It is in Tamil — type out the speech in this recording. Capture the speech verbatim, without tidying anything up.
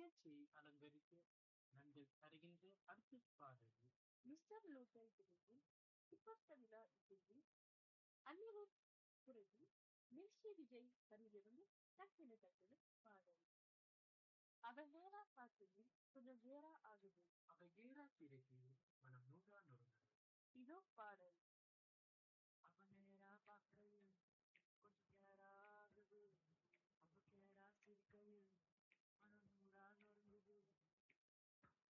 நிகழ்ச்சியை அலங்கரித்து நன்றி தருகின்ற அடுத்த பாடல் மிஸ்டர் லோக்கல் பிரிவில் சூப்பர் ஸ்டார் விழா இசையில் அன்னிரூத் குரலில் மிர்ச்சி விஜய் வரியிலிருந்து டக்குனு டக்குனு பாடல். அவ வேறா பார்க்கையில் கொஞ்சம் வேறா ஆகுது. அவ ஏறா பிறகு மனம் நூறா நொறுங்குது. இதோ பாடல்.